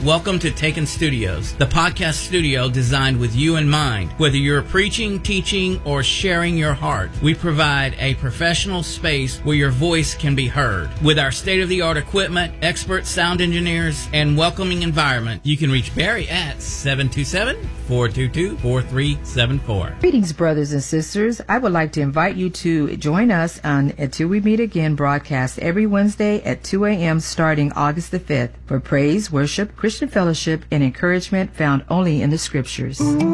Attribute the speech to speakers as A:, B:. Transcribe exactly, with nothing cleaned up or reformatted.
A: Welcome to Taken Studios, the podcast studio designed with you in mind. Whether you're preaching, teaching, or sharing your heart, we provide a professional space where your voice can be heard. With our state-of-the-art equipment, expert sound engineers, and welcoming environment, you can reach Barry at seven two seven, four two two, four three seven four.
B: Greetings, brothers and sisters. I would like to invite you to join us on Until We Meet Again broadcast every Wednesday at two a.m. starting August the fifth for praise, worship, Christian fellowship, and encouragement found only in the Scriptures.